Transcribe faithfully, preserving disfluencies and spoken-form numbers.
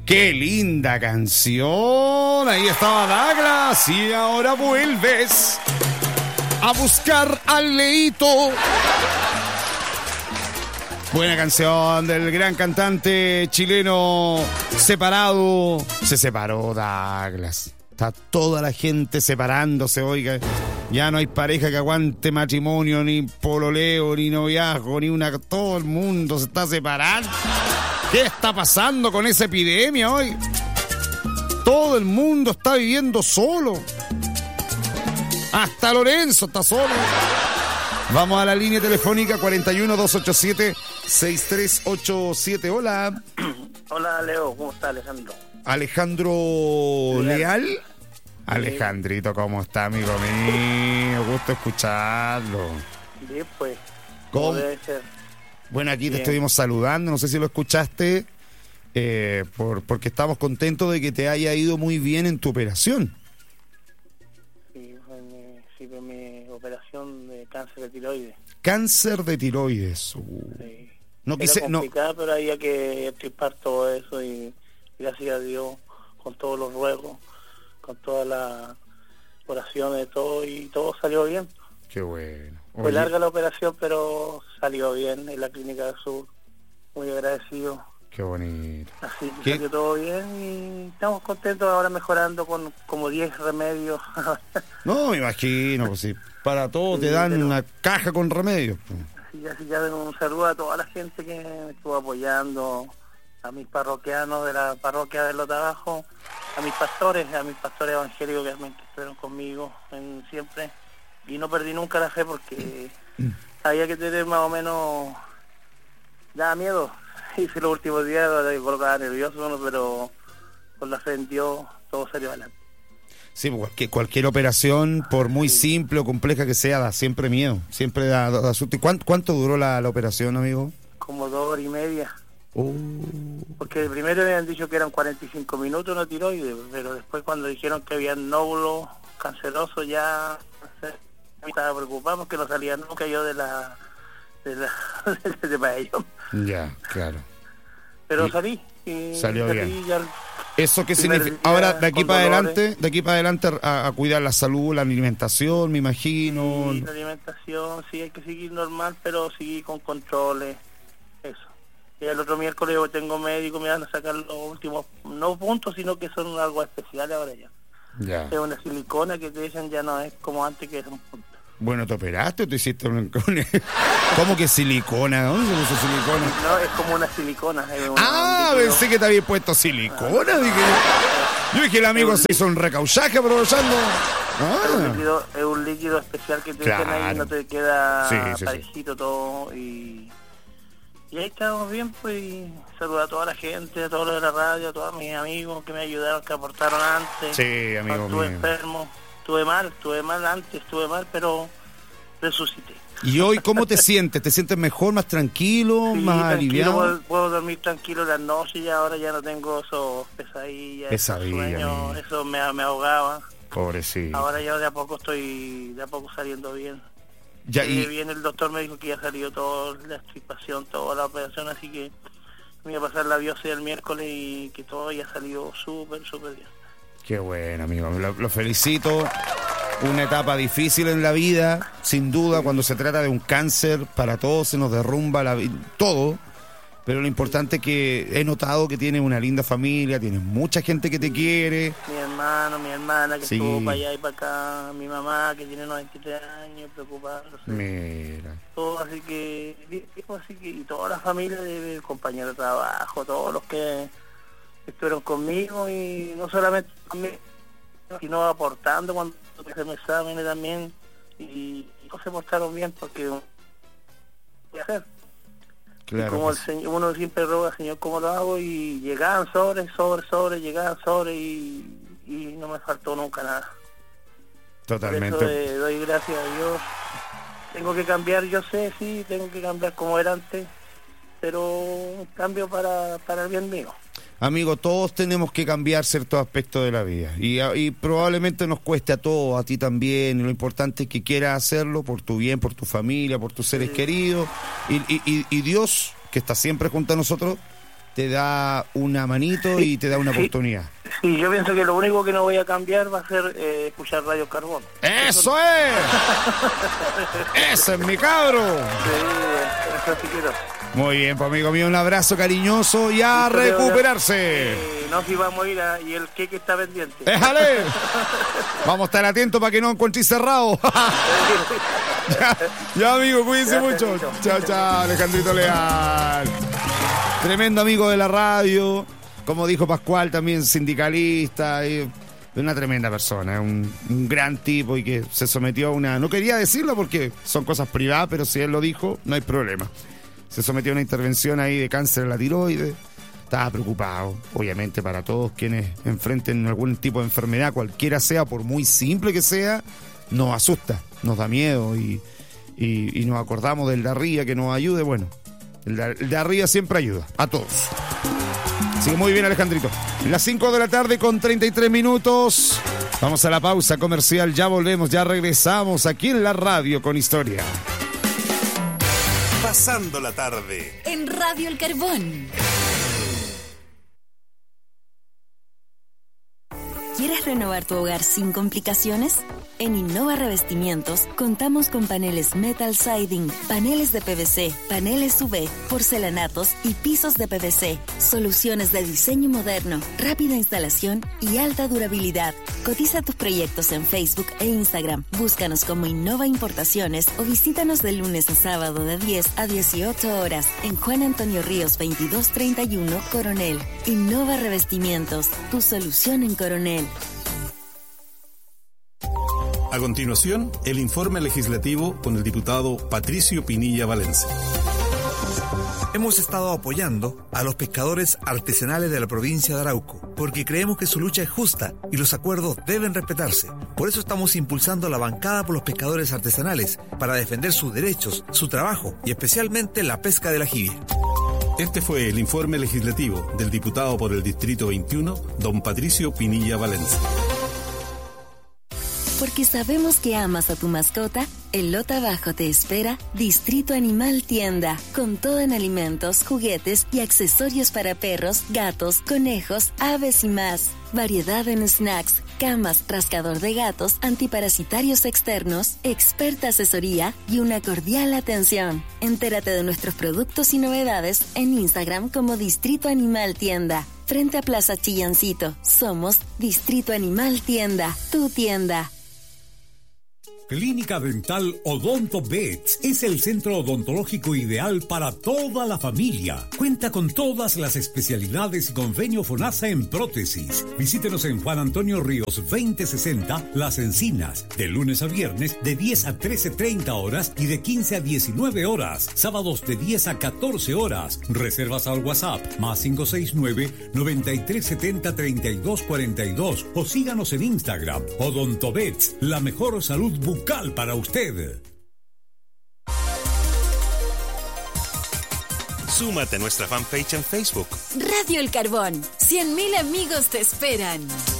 ¡Qué linda canción! Ahí estaba Douglas y ahora vuelves a buscar al Leito. Buena canción del gran cantante chileno separado. Se separó Douglas. Está toda la gente separándose, oiga. Ya no hay pareja que aguante matrimonio, ni pololeo, ni noviazgo, ni una... Todo el mundo se está separando. ¿Qué está pasando con esa epidemia hoy? Todo el mundo está viviendo solo. Hasta Lorenzo está solo. Vamos a la línea telefónica cuarenta y uno, doscientos ochenta y siete, sesenta y tres ochenta y siete. Hola. Hola, Leo. ¿Cómo está, Alejandro? Alejandro Leal. Sí. Alejandrito, ¿cómo está, amigo mío? Gusto escucharlo. Bien, pues. ¿Cómo, ¿Cómo debe ser? Bueno, aquí Bien. Te estuvimos saludando, no sé si lo escuchaste, eh, por, porque estamos contentos de que te haya ido muy bien en tu operación. Sí, fue mi, sí, fue mi operación de cáncer de tiroides. Cáncer de tiroides. Uh. Sí. No Era quise, complicada, no. pero había que estripar todo eso y gracias a Dios, con todos los ruegos, con todas las oraciones, todo, y todo salió bien. Qué bueno. Fue Oye, larga la operación, pero salió bien en la Clínica del Sur. Muy agradecido. qué bonito. Así que ¿Qué? salió todo bien y estamos contentos ahora mejorando con como diez remedios. No, me imagino, pues sí. Para todo Sí, te dan pero- una caja con remedios. Pues. Así, así ya un saludo a toda la gente que me estuvo apoyando, a mis parroquianos de la parroquia de Los Trabajos, a mis pastores, a mis pastores evangélicos que también que estuvieron conmigo en, siempre. Y no perdí nunca la fe porque había que tener más o menos, daba miedo. Hice los últimos días, me colocaba nervioso, ¿no? Pero con la fe en Dios todo salió adelante. Sí, pues, cualquier, cualquier operación, por muy simple o compleja que sea, da siempre miedo. Siempre da, da susto. ¿Y cuánto, cuánto duró la, la operación, amigo? Como dos horas y media. Uh, Porque primero me habían dicho que eran cuarenta y cinco minutos una tiroides, pero después cuando dijeron que había nódulos cancerosos ya no sé, me estaba preocupado porque no salía nunca yo de la de la de, de pabellón. ya, claro. Pero Y salí y salió salí bien. ya. ¿Eso qué Primer significa? día Ahora, de aquí con para dolores. adelante, de aquí para adelante a, a cuidar la salud, la alimentación, me imagino. Sí, la alimentación, sí hay que seguir normal, pero seguir con controles, eso. Y el otro miércoles yo tengo médico, me van a sacar los últimos, no puntos, sino que son algo especiales ahora ya. Ya. Es una silicona que te dicen ya no es como antes que era un punto. Bueno, ¿te operaste o te hiciste un... ¿Cómo que silicona? ¿Dónde se puso silicona? No, es como una silicona. Es una, Ah, un líquido. pensé que te había puesto silicona. Dije, yo dije, el amigo se hizo un recauchaje aprovechando. Es un Ah, líquido, es un líquido especial que te Claro. echan ahí y no te queda Sí, sí, sí. parejito todo. Y, y ahí estamos bien, pues. Y saludar a toda la gente, a todos los de la radio, a todos mis amigos que me ayudaron, que aportaron antes. sí, amigo Cuando estuve mío. enfermo, estuve mal, estuve mal antes, estuve mal, pero resucité. ¿Y hoy cómo te sientes? ¿Te sientes mejor, más tranquilo, Sí, más tranquilo, aliviado? Puedo, puedo dormir tranquilo las noches y ahora ya no tengo esos pesadillas, Pesadilla, esos sueños, amigo. eso me, me ahogaba. Pobrecito. Ahora ya de a poco estoy, de a poco saliendo bien. Ya, Y y, bien, el doctor me dijo que ya salió toda la extirpación, toda la operación, así que me iba a pasar la biopsia el miércoles y que todo ya salió súper, súper bien. qué bueno, amigo. Lo, lo felicito. Una etapa difícil en la vida, sin duda, cuando se trata de un cáncer, para todos se nos derrumba la vida, todo. Pero lo importante es que he notado que tienes una linda familia, tienes mucha gente que te quiere. Mi hermano, mi hermana que Sí. estuvo para allá y para acá, mi mamá que tiene noventa y tres años, preocupada, Mira. todo, así que, así que, y toda la familia de compañeros de trabajo, todos los que estuvieron conmigo y no solamente conmigo, sino aportando cuando hice mis exámenes también y, y no se portaron bien porque ¿qué hacer? Claro. Y como el pues, señor, uno siempre roga, Señor, ¿cómo lo hago? Y llegaban sobre, sobre, sobre, llegaban sobre y, y no me faltó nunca nada. Por eso totalmente. eh, doy gracias a Dios. Tengo que cambiar, yo sé, sí, tengo que cambiar como era antes, pero un cambio para, para el bien mío. Amigo, todos tenemos que cambiar ciertos aspectos de la vida y, y probablemente nos cueste a todos, a ti también, y lo importante es que quieras hacerlo por tu bien, por tu familia, por tus seres Sí. queridos y, y, y, y Dios, que está siempre junto a nosotros, te da una manito sí, y te da una sí, oportunidad. Sí, yo pienso que lo único que no voy a cambiar va a ser eh, escuchar Radio Carbón. ¡Eso es! ¡Ese es mi cabro! Sí, eso sí quiero. Muy bien, pues amigo mío, un abrazo cariñoso y a recuperarse. Eh, no, si vamos a ir a, y el queque está pendiente. ¡Déjale! Vamos a estar atentos para que no encuentres cerrado. ya, ya, amigo, cuídense Gracias, mucho. amigo. Chao, chao, Alejandrito Leal. Tremendo amigo de la radio. Como dijo Pascual, también sindicalista. Y una tremenda persona, un, un gran tipo y que se sometió a una... No quería decirlo porque son cosas privadas, pero si él lo dijo, no hay problema. Se sometió a una intervención ahí de cáncer en la tiroides. Estaba preocupado, obviamente, para todos quienes enfrenten algún tipo de enfermedad, cualquiera sea, por muy simple que sea, nos asusta, nos da miedo y, y, y nos acordamos del de arriba que nos ayude. Bueno, el de, el de arriba siempre ayuda, a todos. Así que muy bien, Alejandrito. Las cinco de la tarde con treinta y tres minutos. Vamos a la pausa comercial, ya volvemos, ya regresamos aquí en la radio con historia. Pasando la tarde en Radio El Carbón. ¿Quieres renovar tu hogar sin complicaciones? En Innova Revestimientos contamos con paneles metal siding, paneles de P V C, paneles U V, porcelanatos y pisos de P V C. Soluciones de diseño moderno, rápida instalación y alta durabilidad. Cotiza tus proyectos en Facebook e Instagram. Búscanos como Innova Importaciones o visítanos de lunes a sábado de diez a dieciocho horas en Juan Antonio Ríos veintidós treinta y uno, Coronel. Innova Revestimientos, tu solución en Coronel. A continuación, el informe legislativo con el diputado Patricio Pinilla Valencia. Hemos estado apoyando a los pescadores artesanales de la provincia de Arauco, porque creemos que su lucha es justa y los acuerdos deben respetarse. Por eso estamos impulsando la bancada por los pescadores artesanales, para defender sus derechos, su trabajo y especialmente la pesca de la jibia. Este fue el informe legislativo del diputado por el Distrito veintiuno, don Patricio Pinilla Valencia. Porque sabemos que amas a tu mascota, en Lota Bajo te espera Distrito Animal Tienda, con todo en alimentos, juguetes y accesorios para perros, gatos, conejos, aves y más. Variedad en snacks, camas, rascador de gatos, antiparasitarios externos, experta asesoría y una cordial atención. Entérate de nuestros productos y novedades en Instagram como Distrito Animal Tienda. Frente a Plaza Chillancito, somos Distrito Animal Tienda, tu tienda. Clínica Dental Odonto Vets es el centro odontológico ideal para toda la familia. Cuenta con todas las especialidades y convenio FONASA en prótesis. Visítenos en Juan Antonio Ríos veinte sesenta, Las Encinas, de lunes a viernes de diez a trece treinta horas y de quince a diecinueve horas. Sábados de diez a catorce horas. Reservas al WhatsApp más cinco seis nueve, noventa y tres setenta, treinta y dos cuarenta y dos o síganos en Instagram. Odonto Vets, la mejor salud bucal para usted. Súmate a nuestra fanpage en Facebook. Radio El Carbón, cien mil amigos te esperan.